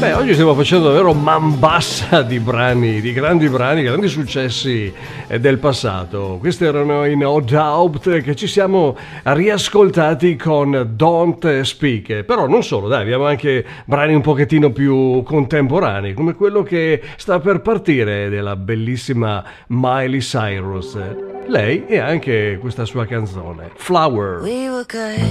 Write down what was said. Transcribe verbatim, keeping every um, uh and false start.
Beh, oggi stiamo facendo davvero man bassa di brani, di grandi brani, grandi successi eh, del passato. Questi erano i No Doubt, che ci siamo riascoltati con Don't Speak. Però non solo, dai, abbiamo anche brani un pochettino più contemporanei, come quello che sta per partire della bellissima Miley Cyrus. Lei e anche questa sua canzone, Flower. We were good,